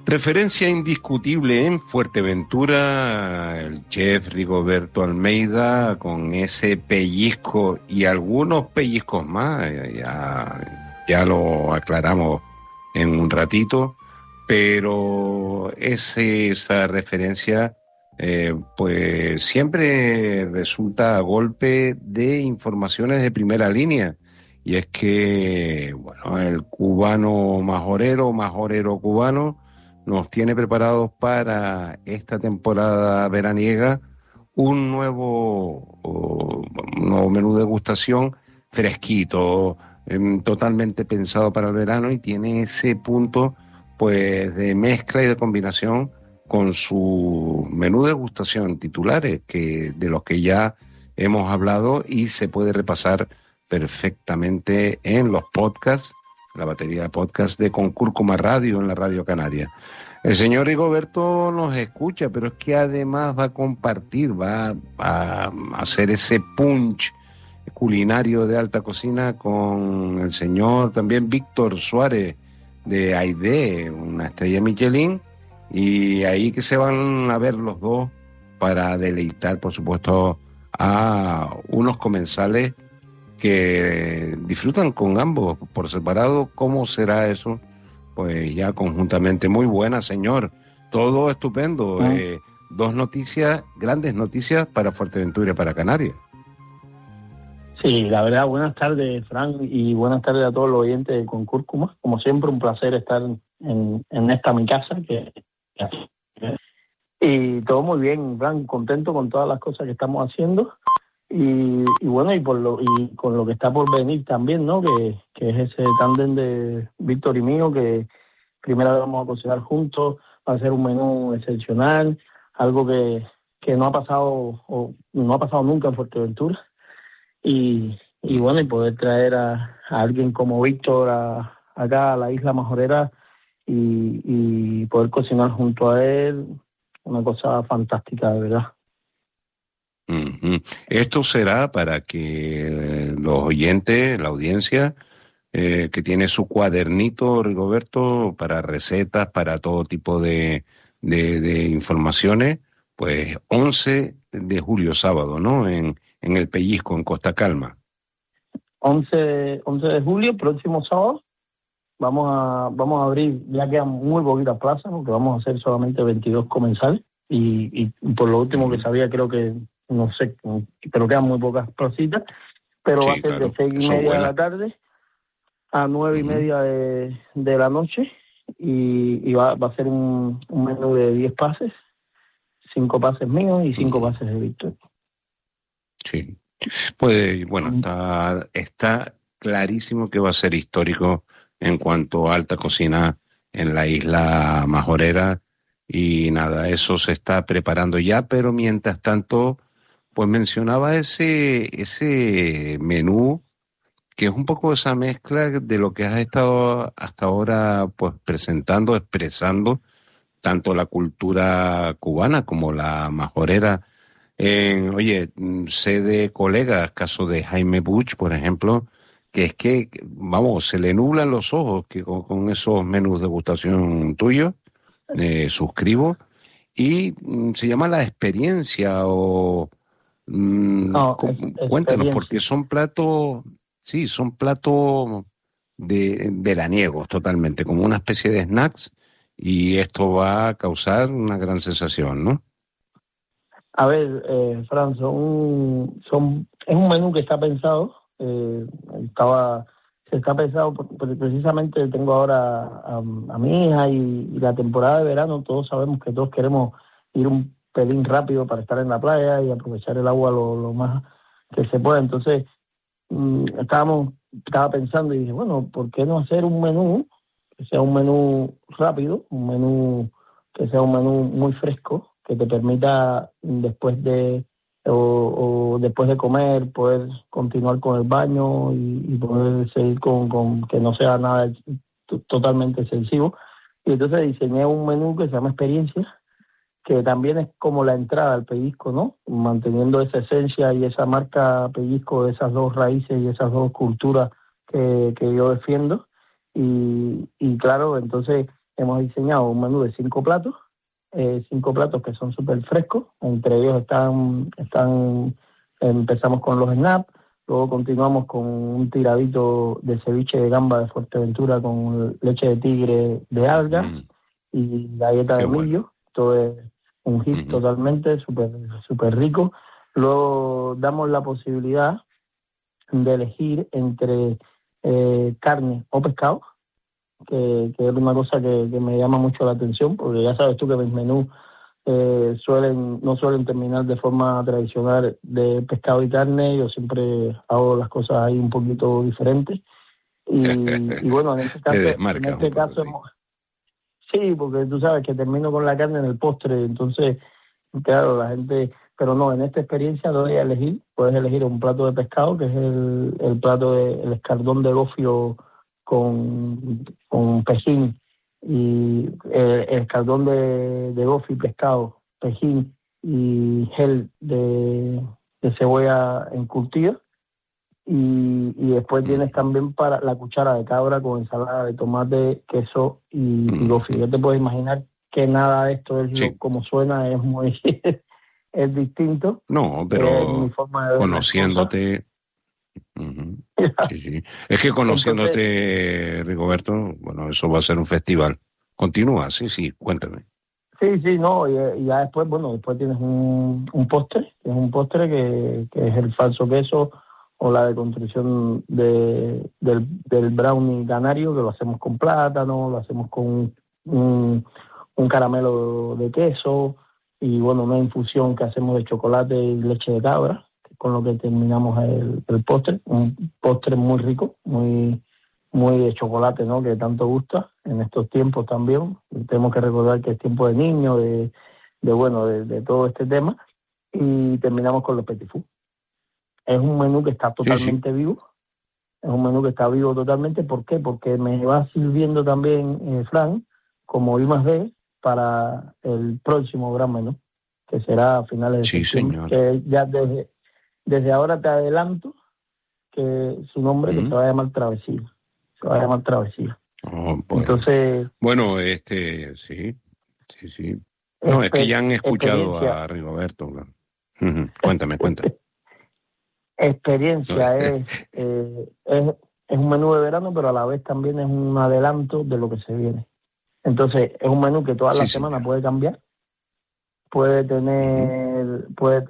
Referencia indiscutible en Fuerteventura, el chef Rigoberto Almeida, con ese pellizco y algunos pellizcos más, ya lo aclaramos en un ratito, pero esa referencia pues siempre resulta a golpe de informaciones de primera línea, y es que, bueno, el cubano majorero cubano, nos tiene preparados para esta temporada veraniega un nuevo menú de degustación fresquito, totalmente pensado para el verano, y tiene ese punto pues de mezcla y de combinación con su menú de degustación titulares, de los que ya hemos hablado y se puede repasar perfectamente en los podcasts, la batería de podcast de Concúrcuma Radio en la Radio Canaria. El señor Rigoberto nos escucha, pero es que además va a compartir, va a hacer ese punch culinario de alta cocina con el señor también Víctor Suárez de Aide, una estrella Michelin, y ahí que se van a ver los dos para deleitar, por supuesto, a unos comensales que disfrutan con ambos por separado. ¿Cómo será eso? Pues ya conjuntamente. Muy buena, señor. Todo estupendo. Dos noticias, grandes noticias para Fuerteventura y para Canarias. Sí, la verdad, buenas tardes, Fran, y buenas tardes a todos los oyentes de Concúrcuma. Como siempre, un placer estar en esta mi casa. Y todo muy bien, Fran, contento con todas las cosas que estamos haciendo. Y bueno, y con lo que está por venir también, ¿no? Que es ese tándem de Víctor y mío, que primero vamos a cocinar juntos, va a ser un menú excepcional, algo que no ha pasado o no ha pasado nunca en Fuerteventura. Y bueno, y poder traer a alguien como Víctor acá a la isla Majorera y poder cocinar junto a él, una cosa fantástica, de verdad. Uh-huh. Esto será para que los oyentes, la audiencia, que tiene su cuadernito, Rigoberto, para recetas, para todo tipo de informaciones, pues 11 de julio, sábado, ¿no? En El Pellizco, en Costa Calma. 11 de julio, próximo sábado, vamos a abrir, ya quedan muy poquitas plazas, porque vamos a hacer solamente 22 comensales, y por lo último que sabía, creo que, no sé, pero quedan muy pocas placitas, pero sí, va a ser claro, de 6:30 de la tarde a 9:30 de la noche, y va a ser un menú de 10 pases, 5 pases míos y 5 pases de Víctor. Sí, pues bueno, está clarísimo que va a ser histórico en cuanto a alta cocina en la isla Majorera, y nada, eso se está preparando ya, pero mientras tanto, pues mencionaba ese menú, que es un poco esa mezcla de lo que has estado hasta ahora pues presentando, expresando, tanto la cultura cubana como la majorera. Oye, sé de colegas, caso de Jaime Buch, por ejemplo, que es que, vamos, se le nublan los ojos que con esos menús de degustación tuyos, suscribo, y se llama La Experiencia, o cuéntanos, porque son platos, sí, son platos veraniegos totalmente, como una especie de snacks, y esto va a causar una gran sensación, ¿no? A ver, Fran, es un menú que está pensado, se está pensado, porque precisamente tengo ahora a mi hija, y la temporada de verano, todos sabemos que todos queremos ir un pelín rápido para estar en la playa y aprovechar el agua lo más que se pueda. Entonces, estaba pensando y dije, bueno, ¿por qué no hacer un menú que sea un menú rápido, un menú que sea un menú muy fresco, que te permita después de comer poder continuar con el baño y poder seguir con que no sea nada totalmente excesivo? Y entonces diseñé un menú que se llama Experiencia, que también es como la entrada al pellizco, ¿no? Manteniendo esa esencia y esa marca pellizco de esas dos raíces y esas dos culturas que yo defiendo. Y claro, entonces hemos diseñado un menú de 5 platos que son súper frescos. Entre ellos empezamos con los snaps, luego continuamos con un tiradito de ceviche de gamba de Fuerteventura con leche de tigre de algas y galleta de millo. Bueno. Todo es un hit totalmente, súper super rico. Luego damos la posibilidad de elegir entre carne o pescado, que es una cosa que me llama mucho la atención, porque ya sabes tú que mis menús no suelen terminar de forma tradicional de pescado y carne. Yo siempre hago las cosas ahí un poquito diferentes. Y bueno, en este caso sí, porque tú sabes que termino con la carne en el postre, entonces, claro, la gente... Pero no, en esta experiencia lo voy a elegir. Puedes elegir un plato de pescado, que es el plato el escardón de gofio con pejín, y el escardón de gofio y pescado, pejín y gel de cebolla encurtida. Y después tienes también para la cuchara de cabra con ensalada de tomate, queso y gofio. Ya te puedes imaginar que nada de esto es como suena, es muy... es distinto. No, pero mi forma de conociéndote... Sí. Es que conociéndote, entonces, Rigoberto, bueno, eso va a ser un festival. Continúa, sí, cuéntame. Sí, no, y ya después, bueno, después tienes un postre, que es un postre que es el falso queso o la deconstrucción del brownie canario, que lo hacemos con plátano, lo hacemos con un caramelo de queso, y bueno, una infusión que hacemos de chocolate y leche de cabra, con lo que terminamos el postre, un postre muy rico, muy de chocolate, ¿no?, que tanto gusta en estos tiempos también. Tenemos que recordar que es tiempo de niños, de todo este tema, y terminamos con los petit fours. Es un menú que está totalmente vivo, es un menú que está vivo totalmente. ¿Por qué? Porque me va sirviendo también, Fran, como I+D, para el próximo gran menú, que será a finales de septiembre. Señor. Que ya desde ahora te adelanto que su nombre que se va a llamar Travesía. Se va a llamar Travesía. Oh, pues, entonces, bueno, sí. No, es que ya han escuchado a Rigoberto. Cuéntame. Experiencia es un menú de verano, pero a la vez también es un adelanto de lo que se viene. Entonces, es un menú que todas las semanas puede cambiar, puede tener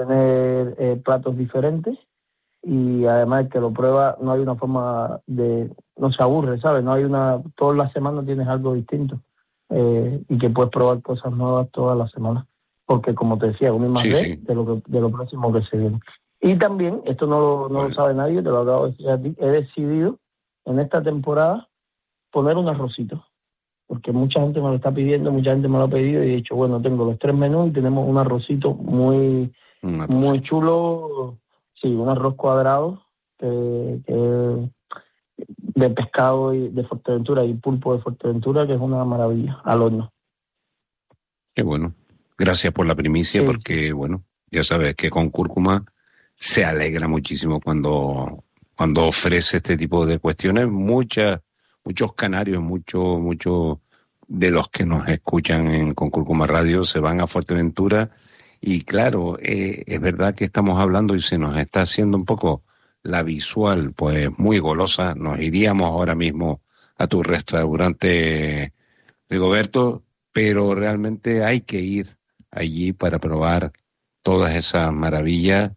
platos diferentes, y además el que lo prueba no hay una forma no se aburre, ¿sabes? Todas las semanas tienes algo distinto, y que puedes probar cosas nuevas todas las semanas, porque como te decía, uno más de lo próximo que se viene. Y también, esto no lo sabe nadie, te lo acabo de decir a ti, he decidido en esta temporada poner un arrocito, porque mucha gente me lo está pidiendo, mucha gente me lo ha pedido, y he dicho, bueno, tengo los 3 menús y tenemos un arrocito muy chulo, sí, un arroz cuadrado que de pescado y de Fuerteventura y pulpo de Fuerteventura, que es una maravilla, al horno. Qué bueno. Gracias por la primicia, porque, bueno, ya sabes que con Cúrcuma se alegra muchísimo cuando ofrece este tipo de cuestiones. Muchos canarios, muchos de los que nos escuchan con Cúrcuma Radio se van a Fuerteventura, y claro, es verdad que estamos hablando y se nos está haciendo un poco la visual, pues muy golosa. Nos iríamos ahora mismo a tu restaurante, Rigoberto, pero realmente hay que ir allí para probar todas esas maravillas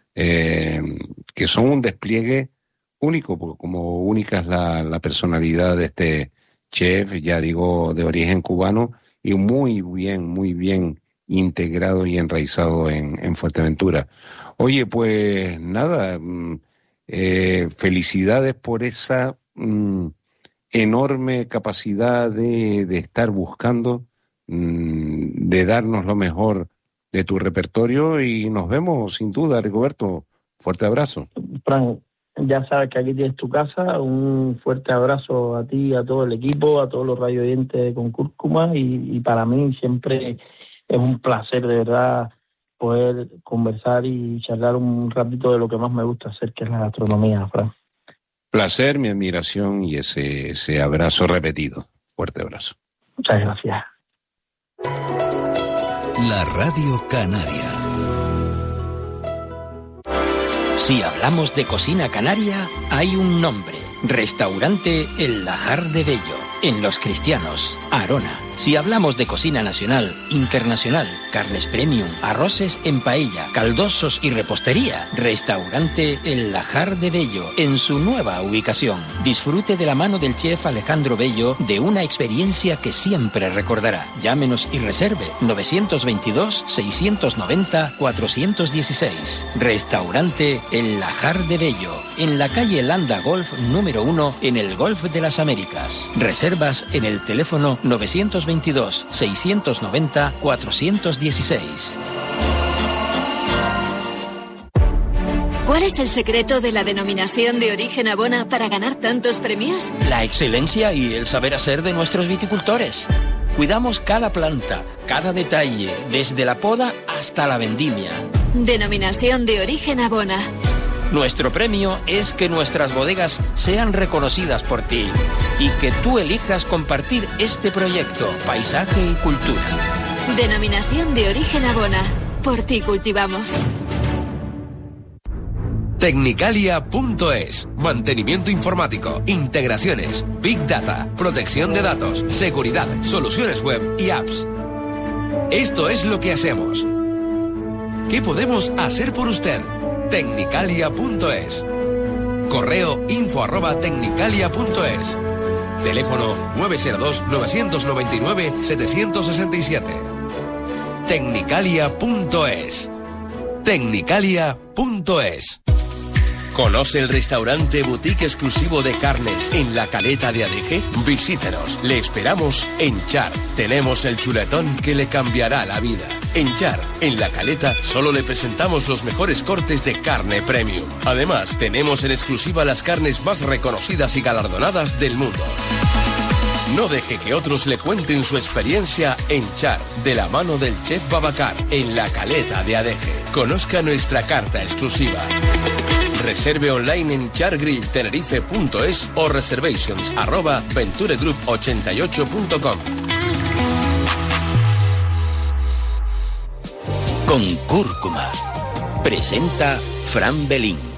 que son un despliegue único, porque como única es la personalidad de este chef, ya digo, de origen cubano, y muy bien integrado y enraizado en Fuerteventura. Oye, pues nada, felicidades por esa enorme capacidad de estar buscando, de darnos lo mejor de tu repertorio, y nos vemos sin duda, Rigoberto. Fuerte abrazo. Fran, ya sabes que aquí tienes tu casa. Un fuerte abrazo a ti, a todo el equipo, a todos los radioyentes con Cúrcuma, y para mí siempre es un placer, de verdad, poder conversar y charlar un ratito de lo que más me gusta hacer, que es la gastronomía, Fran. Placer, mi admiración y ese abrazo repetido. Fuerte abrazo. Muchas gracias. La Radio Canaria. Si hablamos de cocina canaria, hay un nombre. Restaurante El Lajar de Bello, en Los Cristianos, Arona. Si hablamos de cocina nacional, internacional, carnes premium, arroces en paella, caldosos y repostería, Restaurante El Lajar de Bello, en su nueva ubicación. Disfrute de la mano del chef Alejandro Bello de una experiencia que siempre recordará. Llámenos y reserve 922-690-416. Restaurante El Lajar de Bello, en la calle Landa Golf número 1, en el Golf de las Américas. Reservas en el teléfono 922-690-416. ¿Cuál es el secreto de la denominación de origen Abona para ganar tantos premios? La excelencia y el saber hacer de nuestros viticultores. Cuidamos cada planta, cada detalle, desde la poda hasta la vendimia. Denominación de origen Abona. Nuestro premio es que nuestras bodegas sean reconocidas por ti y que tú elijas compartir este proyecto, paisaje y cultura. Denominación de origen Abona. Por ti cultivamos. Tecnicalia.es. Mantenimiento informático, integraciones, Big Data, protección de datos, seguridad, soluciones web y apps. Esto es lo que hacemos. ¿Qué podemos hacer por usted? Tecnicalia.es. Correo info@tecnicalia.es. Teléfono 902-999-767. Tecnicalia.es. Tecnicalia.es. ¿Conoce el restaurante boutique exclusivo de carnes en la Caleta de Adeje? Visítenos. Le esperamos en Char. Tenemos el chuletón que le cambiará la vida. En Char, en la Caleta, solo le presentamos los mejores cortes de carne premium. Además, tenemos en exclusiva las carnes más reconocidas y galardonadas del mundo. No deje que otros le cuenten su experiencia en Char, de la mano del chef Babacar, en la Caleta de Adeje. Conozca nuestra carta exclusiva. Reserve online en chargrilltenerife.es o reservations@venturegroup88.com. Con cúrcuma. Presenta Fran Belín.